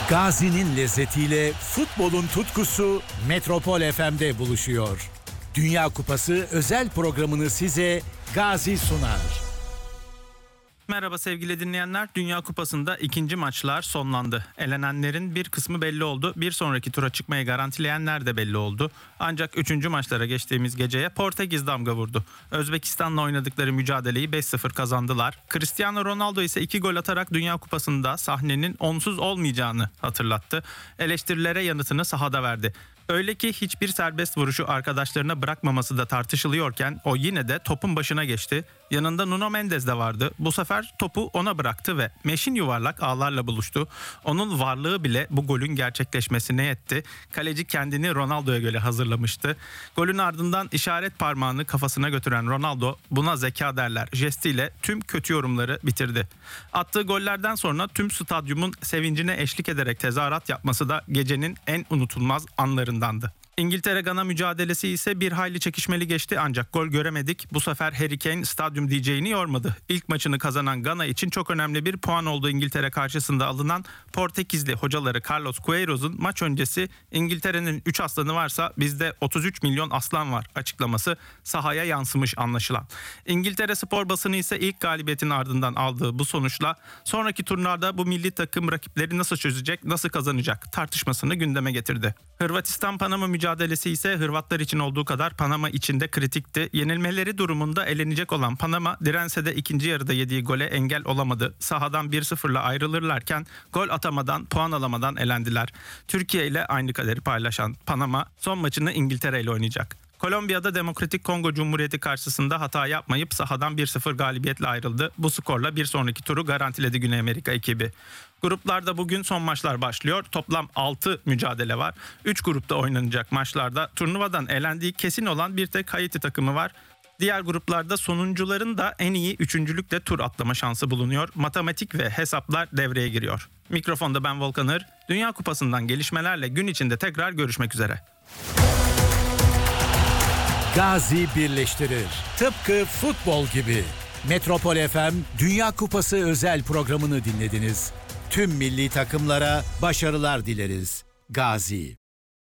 Gazi'nin lezzetiyle futbolun tutkusu Metropol FM'de buluşuyor. Dünya Kupası özel programını size Gazi sunar. Merhaba sevgili dinleyenler. Dünya Kupası'nda ikinci maçlar sonlandı. Elenenlerin bir kısmı belli oldu. Bir sonraki tura çıkmayı garantileyenler de belli oldu. Ancak 3. maçlara geçtiğimiz geceye Portekiz damga vurdu. Özbekistan'la oynadıkları mücadeleyi 5-0 kazandılar. Cristiano Ronaldo ise 2 gol atarak Dünya Kupası'nda sahnenin onsuz olmayacağını hatırlattı. Eleştirilere yanıtını sahada verdi. Öyle ki hiçbir serbest vuruşu arkadaşlarına bırakmaması da tartışılıyorken o yine de topun başına geçti. Yanında Nuno Mendes de vardı. Bu sefer topu ona bıraktı ve meşin yuvarlak ağlarla buluştu. Onun varlığı bile bu golün gerçekleşmesine yetti. Kaleci kendini Ronaldo'ya göre hazırlamıştı. Golün ardından işaret parmağını kafasına götüren Ronaldo, buna zeka derler jestiyle tüm kötü yorumları bitirdi. Attığı gollerden sonra tüm stadyumun sevincine eşlik ederek tezahürat yapması da gecenin en unutulmaz anlarındandı. İngiltere-Gana mücadelesi ise bir hayli çekişmeli geçti ancak gol göremedik. Bu sefer Harry Kane stadyum DJ'ini yormadı. İlk maçını kazanan Gana için çok önemli bir puan oldu İngiltere karşısında alınan. Portekizli hocaları Carlos Queiro'nun maç öncesi "İngiltere'nin 3 aslanı varsa bizde 33 milyon aslan var" açıklaması sahaya yansımış anlaşılan. İngiltere spor basını ise ilk galibiyetin ardından aldığı bu sonuçla sonraki turlarda bu milli takım rakipleri nasıl çözecek, nasıl kazanacak tartışmasını gündeme getirdi. Hırvatistan-Panama mücadelesi ise Hırvatlar için olduğu kadar Panama için de kritikti. Yenilmeleri durumunda elenecek olan Panama dirense de ikinci yarıda yediği gole engel olamadı. Sahadan 1-0'la ayrılırlarken gol atamadan, puan alamadan elendiler. Türkiye ile aynı kaderi paylaşan Panama son maçını İngiltere ile oynayacak. Kolombiya'da Demokratik Kongo Cumhuriyeti karşısında hata yapmayıp sahadan 1-0 galibiyetle ayrıldı. Bu skorla bir sonraki turu garantiledi Güney Amerika ekibi. Gruplarda bugün son maçlar başlıyor. Toplam 6 mücadele var. 3 grupta oynanacak maçlarda turnuvadan elendiği kesin olan bir tek Haiti takımı var. Diğer gruplarda sonuncuların da en iyi üçüncülükle tur atlama şansı bulunuyor. Matematik ve hesaplar devreye giriyor. Mikrofonda ben Volkan Hır. Dünya Kupası'ndan gelişmelerle gün içinde tekrar görüşmek üzere. Gazi birleştirir. Tıpkı futbol gibi. Metropol FM Dünya Kupası özel programını dinlediniz. Tüm milli takımlara başarılar dileriz. Gazi.